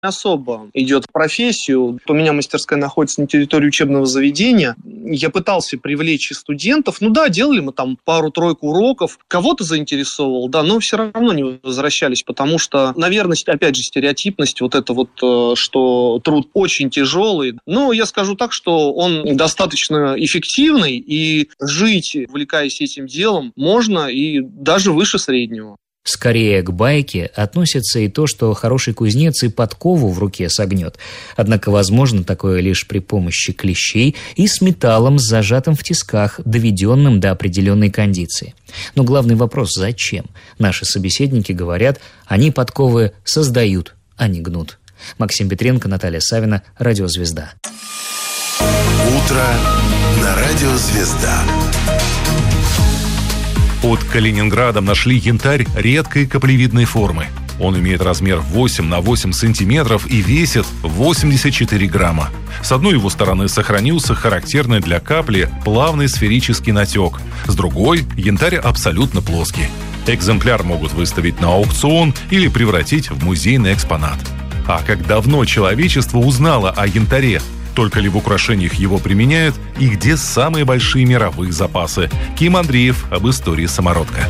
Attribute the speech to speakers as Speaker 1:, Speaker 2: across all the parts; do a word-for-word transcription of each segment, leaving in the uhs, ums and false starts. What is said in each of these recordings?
Speaker 1: особо идет в профессию. У меня мастерская находится на территории учебного заведения. Я пытался привлечь и студентов. Ну да, делали мы там пару-тройку уроков. Кого-то заинтересовал, да, но все равно не возвращались, потому что, наверное, опять же, стереотипность, вот это вот, что труд очень тяжелый. Но я скажу так, что он достаточно эффективный, и жить, увлекаясь этим делом, можно и даже выше среднего.
Speaker 2: Скорее к байке относится и то, что хороший кузнец и подкову в руке согнет. Однако возможно такое лишь при помощи клещей и с металлом, зажатым в тисках, доведенным до определенной кондиции. Но главный вопрос – зачем? Наши собеседники говорят, они подковы создают, а не гнут. Максим Петренко, Наталья Савина, Радиозвезда.
Speaker 3: Утро на Радиозвезда.
Speaker 4: Под Калининградом нашли янтарь редкой каплевидной формы. Он имеет размер восемь на восемь сантиметров и весит восемьдесят четыре грамма. С одной его стороны сохранился характерный для капли плавный сферический натек. С другой – янтарь абсолютно плоский. Экземпляр могут выставить на аукцион или превратить в музейный экспонат. А как давно человечество узнало о янтаре? Только ли в украшениях его применяют и где самые большие мировые запасы? Ким Андреев об истории самородка.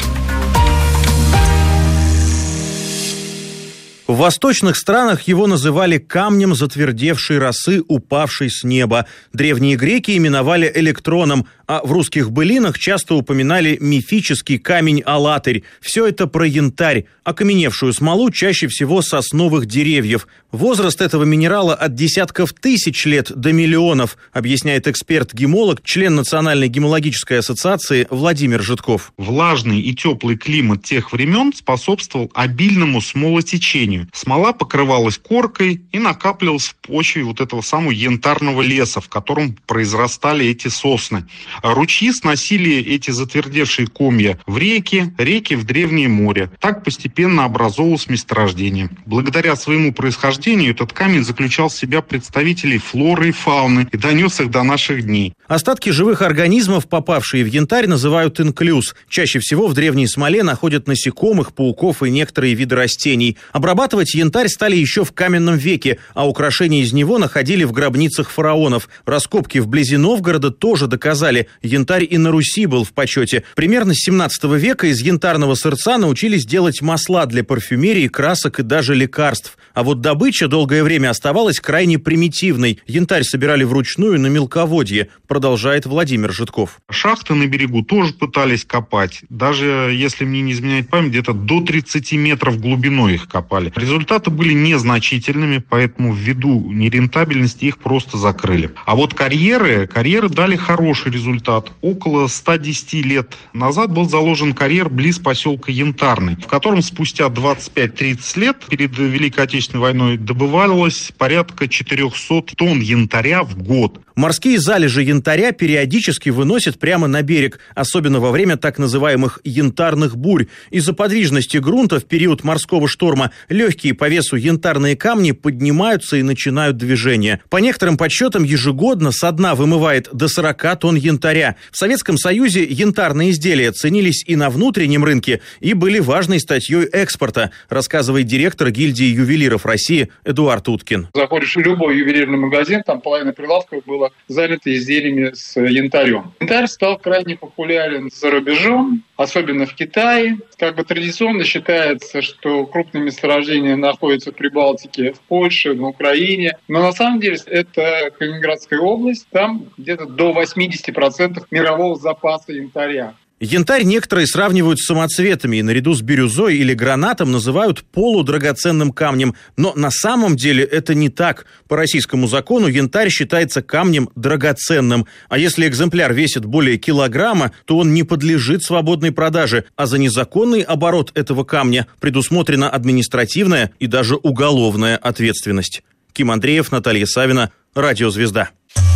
Speaker 5: В восточных странах его называли камнем затвердевшей росы, упавшей с неба. Древние греки именовали электроном, а в русских былинах часто упоминали мифический камень Алатырь. Все это про янтарь, окаменевшую смолу чаще всего сосновых деревьев. Возраст этого минерала от десятков тысяч лет до миллионов, объясняет эксперт-гемолог, член Национальной гемологической ассоциации Владимир Житков.
Speaker 6: Влажный и теплый климат тех времен способствовал обильному смолотечению. Смола покрывалась коркой и накапливалась в почве вот этого самого янтарного леса, в котором произрастали эти сосны. Ручьи сносили эти затвердевшие комья в реки, реки в древнее море. Так постепенно образовалось месторождение. Благодаря своему происхождению этот камень заключал в себя представителей флоры и фауны и донес их до наших дней.
Speaker 5: Остатки живых организмов, попавшие в янтарь, называют инклюз. Чаще всего в древней смоле находят насекомых, пауков и некоторые виды растений. Обрабатывать янтарь стали еще в каменном веке, а украшения из него находили в гробницах фараонов. Раскопки вблизи Новгорода тоже доказали, янтарь и на Руси был в почете. Примерно с семнадцатого века из янтарного сырца научились делать масла для парфюмерии, красок и даже лекарств. А вот добыча долгое время оставалась крайне примитивной. Янтарь собирали вручную на мелководье, продолжает Владимир Житков.
Speaker 6: Шахты на берегу тоже пытались копать. Даже, если мне не изменяет память, где-то до тридцати метров глубиной их копали. Результаты были незначительными, поэтому ввиду нерентабельности их просто закрыли. А вот карьеры, карьеры дали хороший результат. Около ста десяти лет назад был заложен карьер близ поселка Янтарный, в котором спустя двадцать пять - тридцать лет перед Великой Отечественной войной добывалось порядка четырехсот тонн янтаря в год.
Speaker 5: Морские залежи янтаря периодически выносят прямо на берег, особенно во время так называемых янтарных бурь. Из-за подвижности грунта в период морского шторма легкие по весу янтарные камни поднимаются и начинают движение. По некоторым подсчетам, ежегодно со дна вымывает до сорока тонн янтаря. В Советском Союзе янтарные изделия ценились и на внутреннем рынке, и были важной статьей экспорта, рассказывает директор гильдии ювелиров России Эдуард Уткин.
Speaker 7: Заходишь в любой ювелирный магазин, там половина прилавков было заняты изделиями с янтарем. Янтарь стал крайне популярен за рубежом, особенно в Китае. Как бы традиционно считается, что крупные месторождения находятся в Прибалтике, в Польше, на Украине. Но на самом деле это Калининградская область, там где-то до восемьдесят процентов мирового запаса янтаря.
Speaker 5: Янтарь некоторые сравнивают с самоцветами и наряду с бирюзой или гранатом называют полудрагоценным камнем. Но на самом деле это не так. По российскому закону янтарь считается камнем драгоценным. А если экземпляр весит более килограмма, то он не подлежит свободной продаже. А за незаконный оборот этого камня предусмотрена административная и даже уголовная ответственность. Ким Андреев, Наталья Савина, Радиозвезда.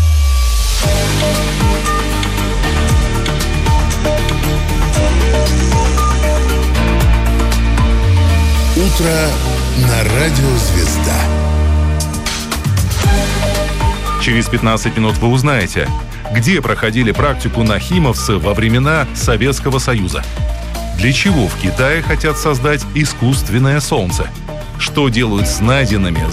Speaker 3: Утро на Радиозвезда.
Speaker 4: Через пятнадцать минут вы узнаете, где проходили практику нахимовцы во времена Советского Союза. Для чего в Китае хотят создать искусственное солнце? Что делают с найденными